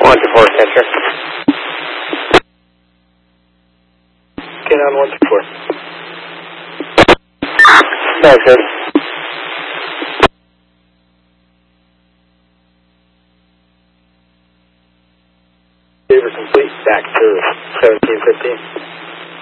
124, catcher. Get on 124. Thanks, sir. Favor complete, back to 1715.